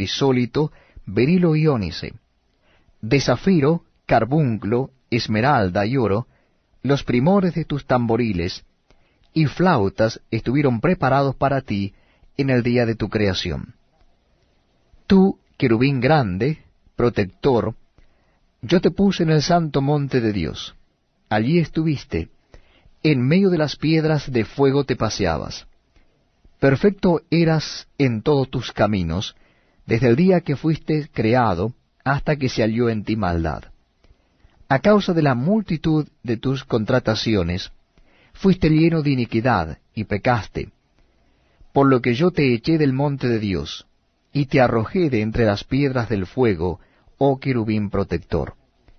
crisólito, berilo y ónice, de zafiro, carbunclo, esmeralda y oro, los primores de tus tamboriles y flautas estuvieron preparados para ti en el día de tu creación. Tú, querubín grande, protector, yo te puse en el santo monte de Dios. Allí estuviste, en medio de las piedras de fuego te paseabas. Perfecto eras en todos tus caminos, desde el día que fuiste creado hasta que se halló en ti maldad. A causa de la multitud de tus contrataciones, fuiste lleno de iniquidad y pecaste, por lo que yo te eché del monte de Dios, y te arrojé de entre las piedras del fuego, oh querubín protector.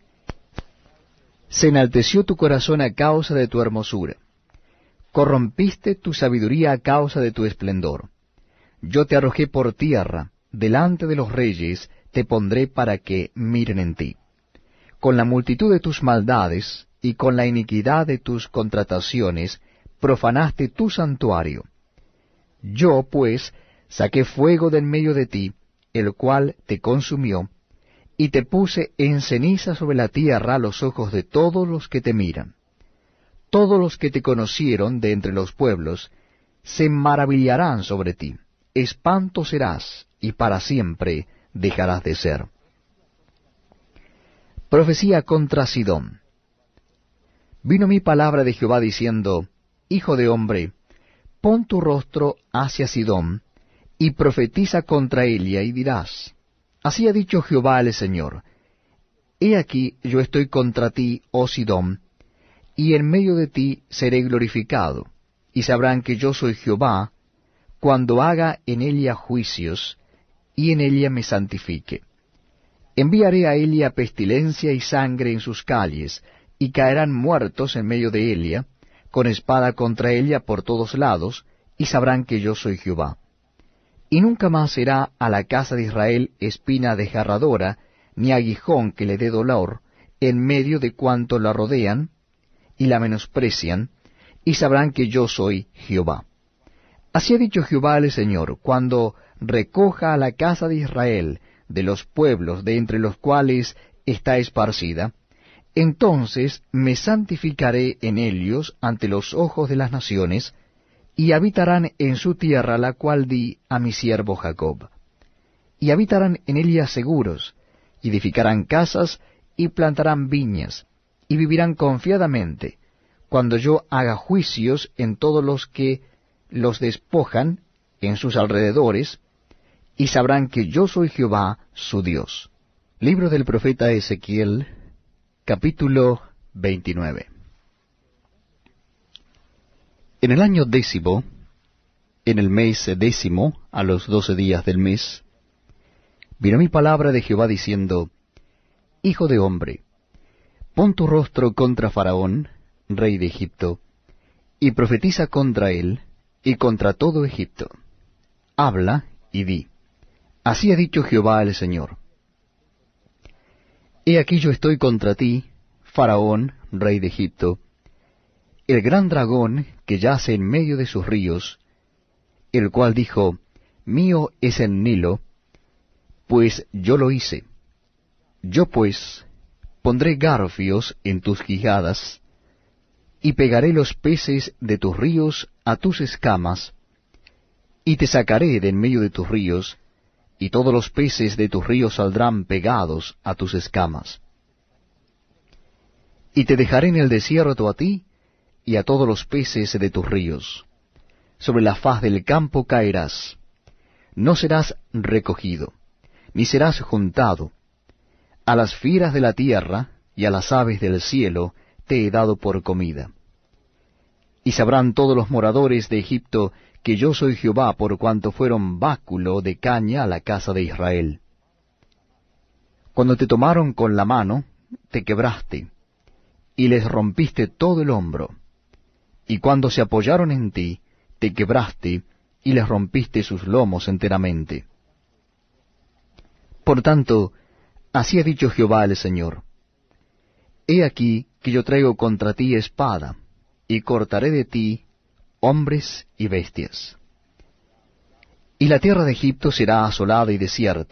Se enalteció tu corazón a causa de tu hermosura. Corrompiste tu sabiduría a causa de tu esplendor. Yo te arrojé por tierra, delante de los reyes te pondré para que miren en ti. Con la multitud de tus maldades y con la iniquidad de tus contrataciones profanaste tu santuario. Yo, pues, saqué fuego de en medio de ti, el cual te consumió, y te puse en ceniza sobre la tierra a los ojos de todos los que te miran. Todos los que te conocieron de entre los pueblos se maravillarán sobre ti. Espanto serás, y para siempre dejarás de ser. Profecía contra Sidón. Vino mi palabra de Jehová diciendo, Hijo de hombre, pon tu rostro hacia Sidón, y profetiza contra ella, y dirás, Así ha dicho Jehová el Señor, He aquí yo estoy contra ti, oh Sidón, y en medio de ti seré glorificado, y sabrán que yo soy Jehová, cuando haga en ella juicios, y en ella me santifique. Enviaré a ella pestilencia y sangre en sus calles, y caerán muertos en medio de ella, con espada contra ella por todos lados, y sabrán que yo soy Jehová. Y nunca más será a la casa de Israel espina desgarradora, ni aguijón que le dé dolor, en medio de cuanto la rodean, y la menosprecian, y sabrán que yo soy Jehová. Así ha dicho Jehová el Señor, cuando recoja a la casa de Israel de los pueblos de entre los cuales está esparcida, entonces me santificaré en ellos ante los ojos de las naciones, y habitarán en su tierra la cual di a mi siervo Jacob. Y habitarán en ella seguros, y edificarán casas, y plantarán viñas, y vivirán confiadamente, cuando yo haga juicios en todos los que los despojan en sus alrededores, y sabrán que yo soy Jehová su Dios. Libro del profeta Ezequiel, capítulo 29. En el año 10, en el mes 10, a los 12 días del mes, vino mi palabra de Jehová diciendo, Hijo de hombre, pon tu rostro contra Faraón, rey de Egipto, y profetiza contra él, y contra todo Egipto. Habla y di, Así ha dicho Jehová el Señor. He aquí yo estoy contra ti, Faraón, rey de Egipto, el gran dragón que yace en medio de sus ríos, el cual dijo, Mío es el Nilo, pues yo lo hice. Yo pues pondré garfios en tus quijadas, y pegaré los peces de tus ríos a tus escamas, y te sacaré de en medio de tus ríos, y todos los peces de tus ríos saldrán pegados a tus escamas. Y te dejaré en el desierto a ti, y a todos los peces de tus ríos. Sobre la faz del campo caerás. No serás recogido, ni serás juntado. A las fieras de la tierra y a las aves del cielo te he dado por comida. Y sabrán todos los moradores de Egipto que yo soy Jehová, por cuanto fueron báculo de caña a la casa de Israel. Cuando te tomaron con la mano, te quebraste, y les rompiste todo el hombro. Y cuando se apoyaron en ti, te quebraste, y les rompiste sus lomos enteramente. Por tanto, así ha dicho Jehová el Señor, He aquí que yo traigo contra ti espada, y cortaré de ti hombres y bestias. Y la tierra de Egipto será asolada y desierta,